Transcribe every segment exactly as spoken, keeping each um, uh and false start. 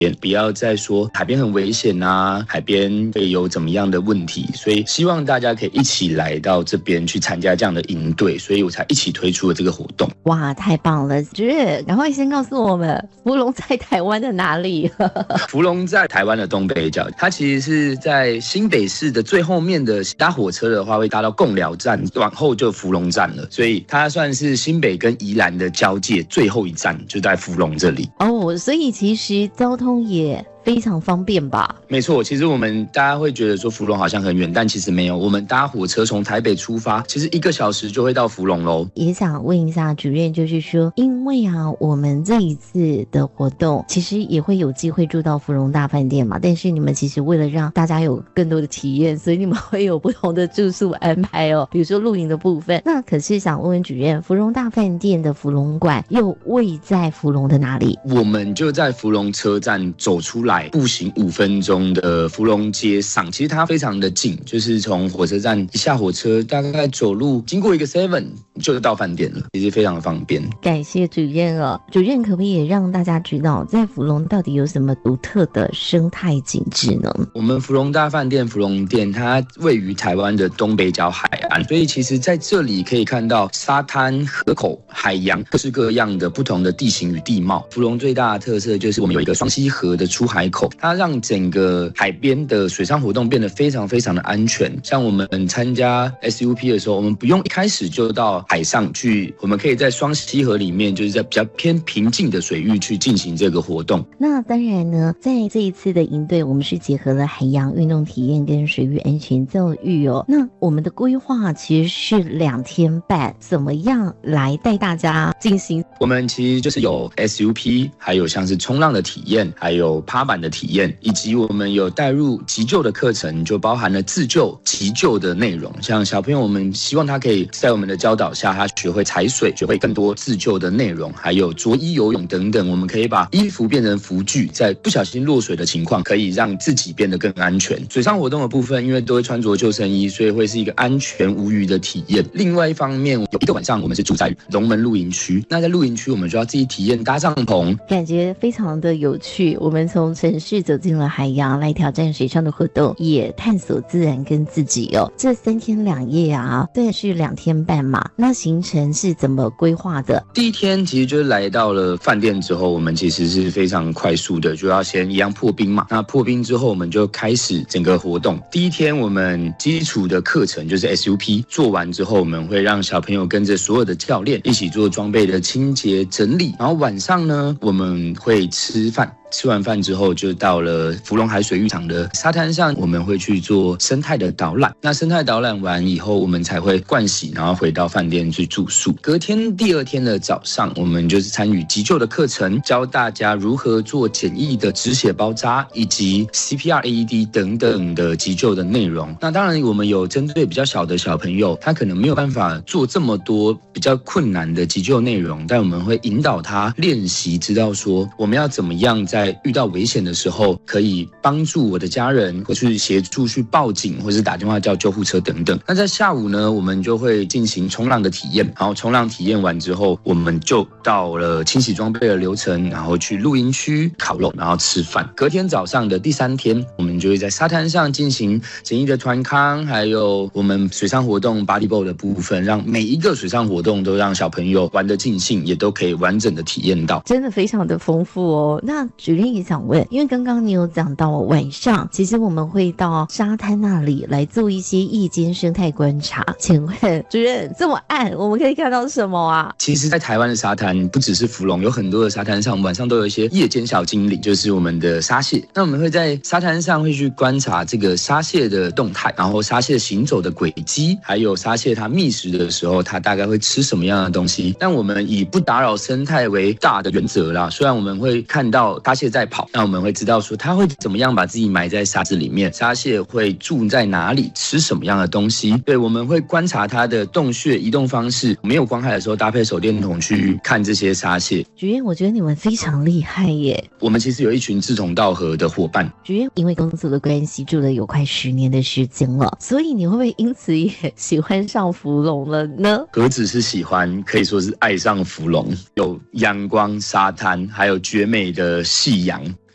边，不要再说海边很危险啊，海边会有怎么样的问题，所以希望大家可以一起来到这边去参加这样的营队，所以我才一起推出了这个活动。 哇，太棒了！主任，赶快先告诉我们，福隆在台湾的哪里？ 福隆在台湾的东北角，它其实是在新北市的最后面的，搭火车的话会搭到贡寮站，往后就福隆站了，所以它算是新北跟宜兰的交界，最后一站就在福隆这里。 哦，所以其实交通也非常方便吧？ 没错，其实我们大家会觉得说福隆好像很远，但其实没有，我们搭火车从台北出发，其实一个小时就会到福隆咯。 也想问一下主任，就是说因为啊我们这一次的活动其实也会有机会住到福隆大饭店嘛，但是你们其实为了让大家有更多的体验，所以你们会有不同的住宿安排哦，比如说露营的部分。那可是想问问主任，福隆大饭店的福隆馆又位在福隆的哪里？ 我们就在福隆车站走出来步行五分钟的福隆街上，其实它非常的近，就是从火车站一下火车，大概走路经过一个 seven 就到饭店了，其实非常的方便。 感谢主任哦，主任可不可以也让大家知道，在福隆到底有什么独特的生态景致呢？ 我们福隆大饭店福隆店，它位于台湾的东北角海岸，所以其实在这里可以看到沙滩、河口、海洋各式各样的不同的地形与地貌。福隆最大的特色就是我们有一个双溪河的出海口，它让整个海边的水上活动变得非常非常的安全。像我们参加 S U P 的时候，我们不用一开始就到海上去，我们可以在双溪河里面，就是在比较偏平静的水域去进行这个活动。 那当然呢，在这一次的营队，我们是结合了海洋运动体验跟水域安全教育哦。那我们的规划其实是两天半，怎么样来带大家进行？ 我们其实就是有 S U P， 还有像是冲浪的体验，还有趴板的体验，以及我们有带入急救的课程，就包含了自救、急救的内容。像小朋友，我们希望他可以在我们的教导下，他学会踩水，学会更多自救的内容，还有着衣游泳等等。我们可以把衣服变成浮具，在不小心落水的情况，可以让自己变得更安全。水上活动的部分，因为都会穿着救生衣，所以会是一个安全无虞的体验。另外一方面，有一个晚上我们是住在龙门露营区，那在露营区我们就要自己体验搭帐篷， 感觉非常的有趣。我们从城市走进了海洋，来挑战水上的活动，也探索自然跟自己哦。这三天两夜啊，对，是两天半嘛。那行程是怎么规划的？ 第一天其实就是来到了饭店之后，我们其实是非常快速的，就要先一样破冰嘛。那破冰之后，我们就开始整个活动。第一天我们基础的课程就是 S U P 做完之后，我们会让小朋友跟着所有的教练一起做装备的清洁整理。然后晚上呢，我们会吃饭。吃完饭之后，就到了福隆海水浴场的沙滩上，我们会去做生态的导览。那生态导览完以后，我们才会盥洗，然后回到饭店去住宿。隔天第二天的早上，我们就是参与急救的课程，教大家如何做简易的止血包扎，以及 C P R A E D 等等的急救的内容。那当然，我们有针对比较小的小朋友，他可能没有办法做这么多比较困难的急救内容，但我们会引导他练习，知道说我们要怎么样在在遇到危险的时候，可以帮助我的家人，或去协助去报警，或是打电话叫救护车等等。那在下午呢，我们就会进行冲浪的体验。然后冲浪体验完之后，我们就到了清洗装备的流程，然后去露营区烤肉，然后吃饭。隔天早上的第三天，我们就会在沙滩上进行简易的团康，还有我们水上活动 body boat 的部分，让每一个水上活动都让小朋友玩得尽兴，也都可以完整的体验到， 真的非常的丰富哦。那主任也想问，因为刚刚你有讲到晚上，其实我们会到沙滩那里来做一些夜间生态观察。请问主任，这么暗，我们可以看到什么啊？ 其实，在台湾的沙滩，不只是福隆，有很多的沙滩上，晚上都有一些夜间小精灵，就是我们的沙蟹。那我们会在沙滩上会去观察这个沙蟹的动态，然后沙蟹行走的轨迹，还有沙蟹它觅食的时候，它大概会吃什么样的东西。但我们以不打扰生态为大的原则啦，虽然我们会看到沙蟹在跑，那我们会知道说它会怎么样把自己埋在沙子里面，沙蟹会住在哪里，吃什么样的东西。对，我们会观察它的洞穴移动方式，没有光害的时候搭配手电筒去看这些沙蟹。 主任，我觉得你们非常厉害耶。 我们其实有一群志同道合的伙伴。 主任因为工作的关系住了有快十年的时间了，所以你会不会因此也喜欢上福隆了呢？ 何止是喜欢，可以说是爱上福隆。有阳光、沙滩，还有绝美的夕阳。我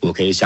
我可以想